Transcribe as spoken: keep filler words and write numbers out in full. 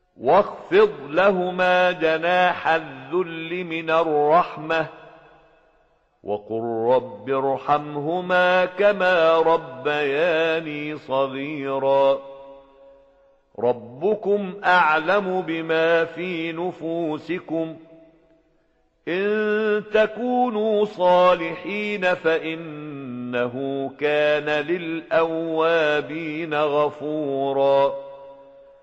واخفض لهما جناح الذل من الرحمة وقل رب ارحمهما كما ربياني صغيرا ربكم أعلم بما في نفوسكم إن تكونوا صالحين فإنه كان للأوابين غفورا